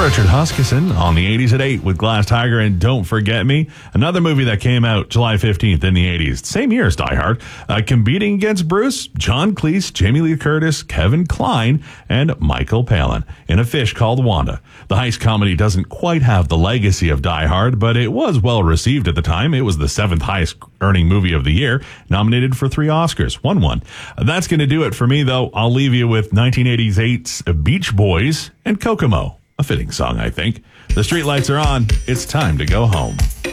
Richard Huskisson on the 80s at 8 with Glass Tiger and Don't Forget Me, another movie that came out July 15th in the 80s, same year as Die Hard. Competing against Bruce, John Cleese, Jamie Lee Curtis, Kevin Kline, and Michael Palin in A Fish Called Wanda. The heist comedy doesn't quite have the legacy of Die Hard, but it was well received at the time. It was the 7th highest earning movie of the year, nominated for 3 Oscars, won 1. That's going to do it for me, though. I'll leave you with 1988's Beach Boys and Kokomo. A fitting song, I think. The streetlights are on. It's time to go home.